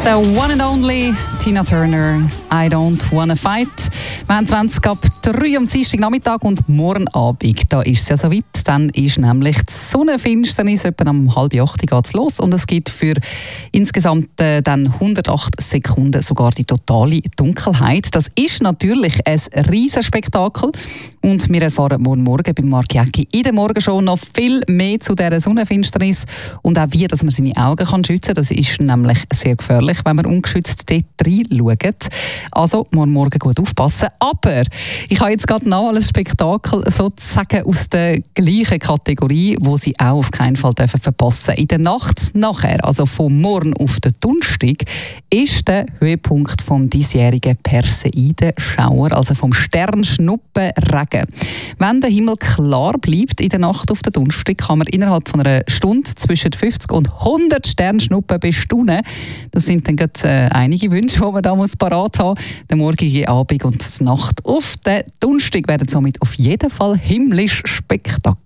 The one and only Tina Turner, I don't wanna fight. Wir haben 20 ab 3 am Dienstagnachmittag und morgen Abend, da ist es ja soweit. Dann ist nämlich die Sonnenfinsternis, etwa um 7:30 geht es los und es gibt für insgesamt dann 108 Sekunden sogar die totale Dunkelheit. Das ist natürlich ein Riesenspektakel und wir erfahren morgen bei Marc Jäcki in der Morgenshow noch viel mehr zu dieser Sonnenfinsternis und auch wie, dass man seine Augen schützen kann. Das ist nämlich sehr gefährlich, wenn man ungeschützt dort reinschaut. Also morgen gut aufpassen. Aber ich habe jetzt gerade noch ein Spektakel sozusagen aus der gleichen Kategorie, wo Sie auch auf keinen Fall verpassen dürfen. In der Nacht nachher, also von morgen auf den Donnerstag, ist der Höhepunkt vom diesjährigen Perseidenschauer, also vom Sternschnuppenregen. Wenn der Himmel klar bleibt in der Nacht auf den Donnerstag, kann man innerhalb von einer Stunde zwischen 50 und 100 Sternschnuppen bestaunen. Das sind dann gerade einige Wünsche, die man da parat haben muss. Der morgige Abend und die Nacht auf den Donnerstag werden somit auf jeden Fall himmlisch spektakulär.